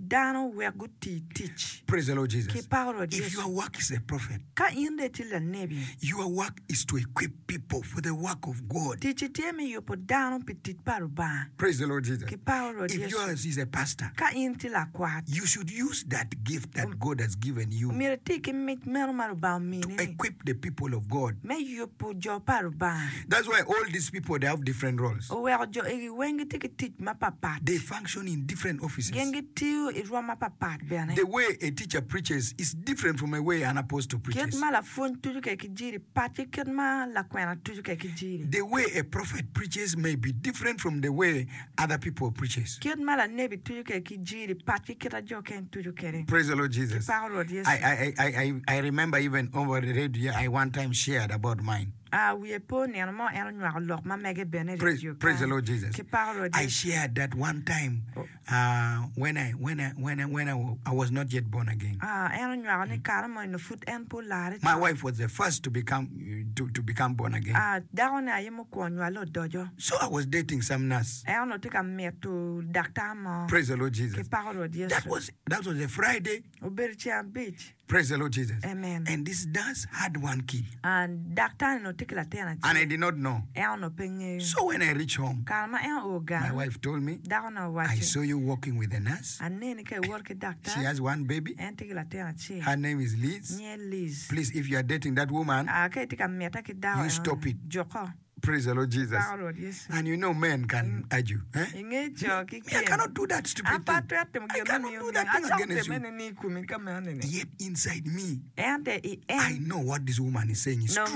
dano we go teach. Praise the Lord Jesus. Ki Paolo If Yesu. your work is a prophet, Ka inde til la nebi. your work is to equip people for the work of God. Teach temi yo po dano petit paruba. Praise the Lord Jesus. Ki Paolo If Yesu. yours is a pastor, Ka inti la kwat. you should use that gift that God has given you Mira tiki mit mero maruba to mini. equip the people of God. Me yo po jo paruba. That's why all these people, they have different roles. O we jo egi wengi tiki teach ma papat. They function in different offices. Gengi tiu irwa ma papat bene. The way a teacher preaches is different from the way an apostle Ket preaches. ma la fun tuju ke kijiri pati ket ma la kwena tuju ke kijiri. The way a prophet preaches may be different from the way other people preaches. Ket ma la nebi tuju ke kijiri pati ket a jo ken tuju kere. Praise the Lord Jesus. Paolo Yesu. I remember even over the radio, I one time shared about mine. We po nermo er noir lok ma mege bene Praise the Lord Jesus. Ki Paolo I Yesu. shared that one time when I was not yet born again. Er noir ni karamo no foot en po lare. My wife was the first to become born again. Dawo na yemo ko noir lo dojo. So I was dating some nurse. Er no tika metu dakta mo. Praise the Lord Ki Jesus. Paolo Yesu. That was a Friday. Uberchi beach. Praise the Lord Jesus. Amen. And this nurse had one kid, And dakta no tika la tena. and I did not know. Er no penge. So when I reached home, Karma er oga. my wife told me, Dawo na I wachi. saw you walking with a nurse. Anene ke work dakta. She has one baby. En tika la tena chi. Her name is Liz. Nye Liz. Please, if you are dating that woman, Ke tika meta ki dawo. You stop it. Joko. praise the Lord Jesus. Paolo Yesu. And you know men can argue. Eh? Inge joki. Me, I cannot do that stupid thing. I cannot do that thing against you. Yet inside me, I know what this woman is saying is true.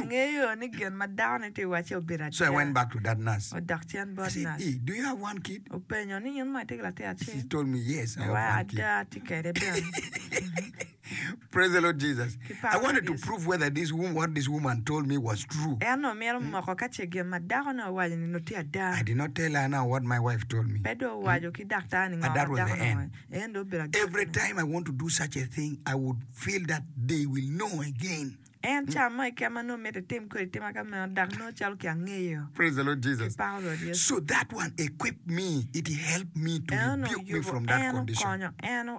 So I went back to that nurse. I said, hey, do you have one kid? She told me, yes, I have one kid. Praise the Lord Jesus. I wanted to prove whether what this woman told me was true. I did not tell her now what my wife told me. But that was the end. Every time I want to do such a thing, I would feel that they will know again. Praise the Lord Jesus. So that one equipped me. It helped me to rebuke me from that condition.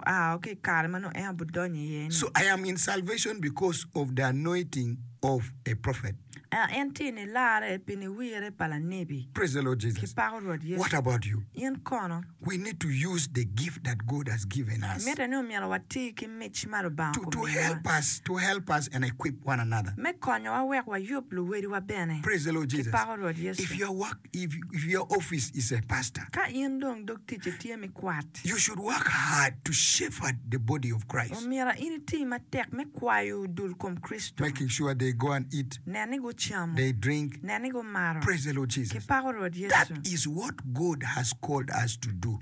So I am in salvation because of the anointing of a prophet. Praise the Lord Jesus. What about you? We need to use the gift that God has given us to help us and equip one another. Praise the Lord Jesus. If your office is a pastor, you should work hard to shepherd the body of Christ, making sure they go and eat, they drink. Praise the Lord Jesus. That is what God has called us to do.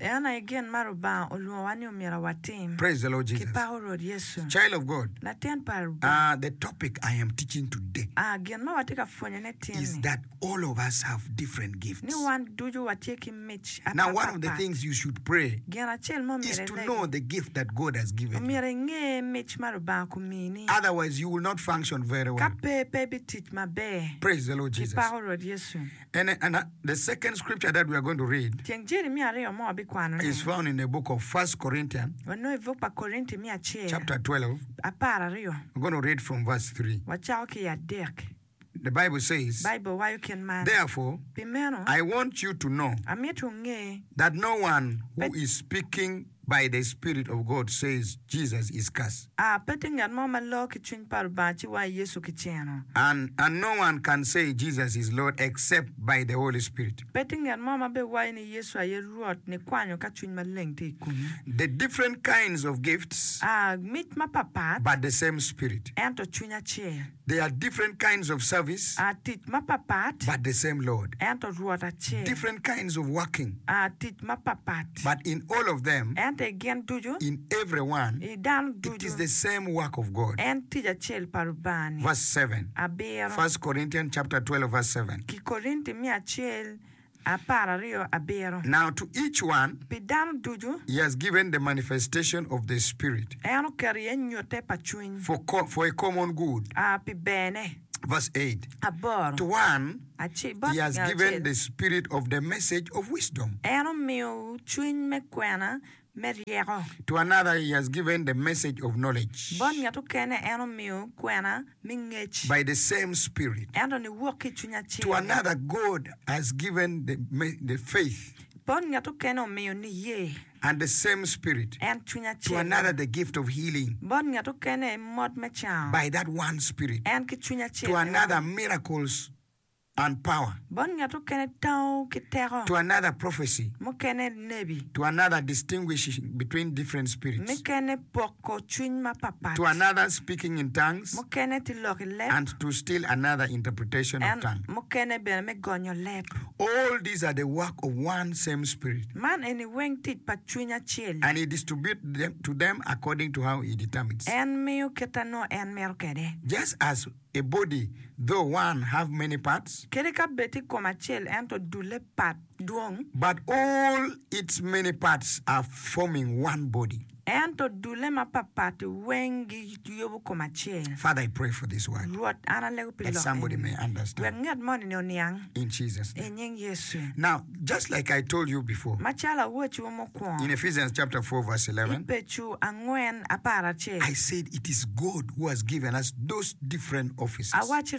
Praise the Lord Jesus. Child of God, the topic I am teaching today is that all of us have different gifts. Now, one of the things you should pray is to know the gift that God has given you. Otherwise, you will not function very well. Praise the Lord Jesus. And the second scripture that we are going to read is found in the book of 1 Corinthians, chapter 12. We're going to read from verse 3. The Bible says, therefore, I want you to know that no one who is speaking by the Spirit of God says Jesus is cursed. And no one can say Jesus is Lord except by the Holy Spirit. The different kinds of gifts, but the same Spirit. There are different kinds of service, but the same Lord. Different kinds of working, but in all of them, in everyone, it is the same work of God. Verse 7. 1 Corinthians chapter 12, verse 7. Now to each one, he has given the manifestation of the Spirit for a common good. Verse 8. To one, he has given the spirit of the message of wisdom. To another, he has given the message of knowledge by the same Spirit. To another, God has given the faith and the same Spirit. To another, the gift of healing by that one Spirit. To another, miracles and power. To another, prophecy. To another, distinguishing between different spirits. To another, speaking in tongues. And to still another, interpretation of tongues. All these are the work of one same Spirit. And he distributes them to them according to how he determines. Just as a body, though one have many parts, but all its many parts are forming one body. Father, I pray for this word that somebody may understand. In Jesus' name. Now, just like I told you before, in Ephesians chapter 4, verse 11, I said it is God who has given us those different offices: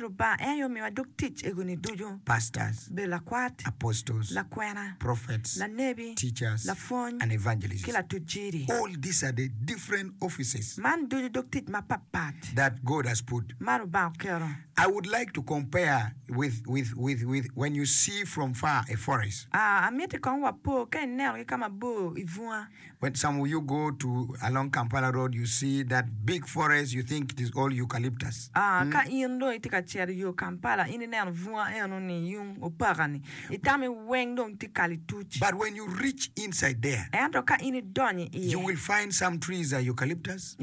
pastors, apostles, prophets, teachers, and evangelists. All these are the different offices that God has put. I would like to compare with when you see from far a forest. When some of you go to along Kampala Road, you see that big forest, you think it is all eucalyptus. But when you reach inside there, you will find some trees are eucalyptus.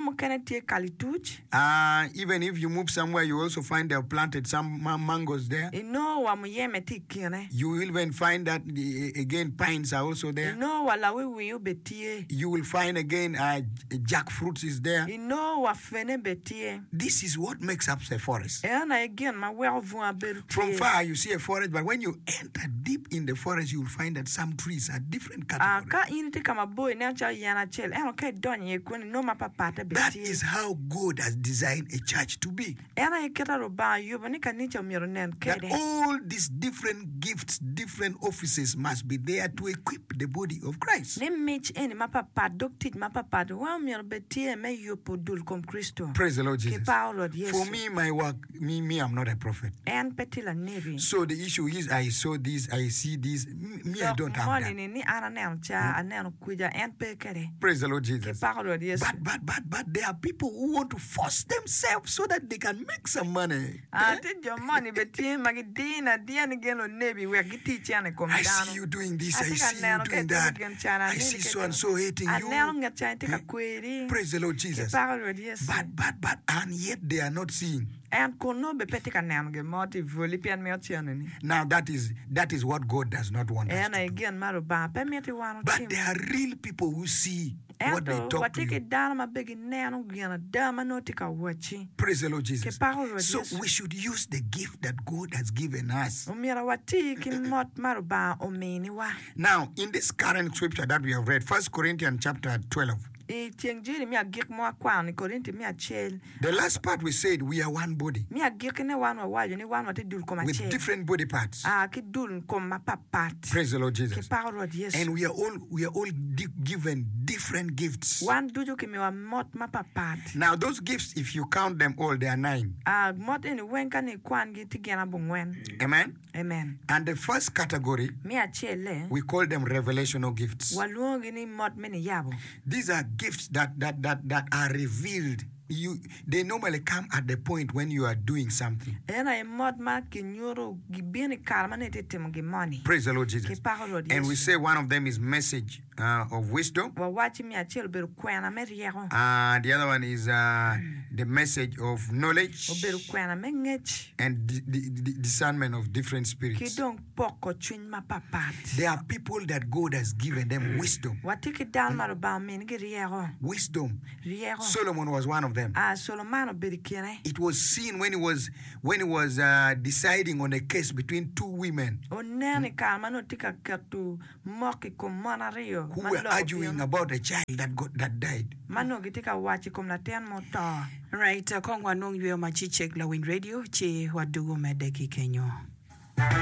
Even if you move somewhere, you also find they have planted some mangoes there. You will even find that again pines are also there. You will find again jackfruits is there. This is what makes up the forest. From far you see a forest, but when you enter deep in the forest, you will find that some trees are different categories. That is how God has designed a church to be. That all these different gifts, different offices must be there to equip the body of Christ. Praise the Lord Jesus. For me, my work, me, I'm not a prophet. So the issue is, I saw this, I see this. Me, I don't have that. Praise the Lord Jesus. But there are people who want to force themselves so that they can make some money. I see you doing this, I see you doing that. I see so and so hating you. Praise the Lord Jesus. But and yet they are not seeing. Now that is what God does not want us to do. But there are real people who see what they talk to you. Praise the Lord Jesus. So we should use the gift that God has given us. Now, in this current scripture that we have read, 1 Corinthians chapter 12, the last part we said we are one body with different body parts. Praise the Lord Jesus. And we are all given different gifts. Now those gifts, if you count them all, they are 9. Amen. Amen. And the first category, we call them revelational gifts. These are gifts that are revealed. They normally come at the point when you are doing something. Praise the Lord Jesus. And we say one of them is message of wisdom. The other one is the message of knowledge and the discernment of different spirits. There are people that God has given them wisdom. Wisdom. Solomon was one of them. It was seen when he was deciding on a case between two women. who were arguing about the child that died. Right, Kongwa Nong Yo Machichek Lawin Radio, Che Wadugo Medeki Kenyo.